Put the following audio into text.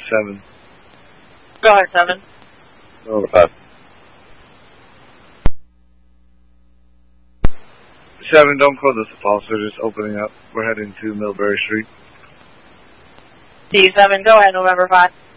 7. Go ahead, 7. November 5. 7, don't close us, Paul. So just opening up. We're heading to Millbury Street. D7, go ahead, November 5.